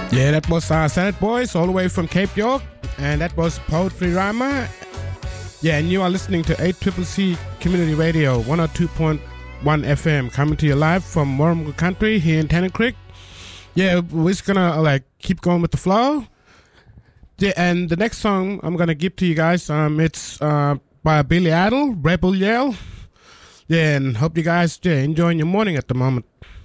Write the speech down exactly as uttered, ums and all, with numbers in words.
Yeah, that was uh, Senate Boys all the way from Cape York, and that was Poetry Rhymer. Yeah, and you are listening to eight C C C Community Radio, one oh two point one F M, coming to you live from Warrnambool Country here in Tennant Creek. Yeah, we're just gonna like keep going with the flow. Yeah, and the next song I'm gonna give to you guys, um, it's uh, by Billy Idol, Rebel Yell. Yeah, and hope you guys yeah, enjoying your morning at the moment.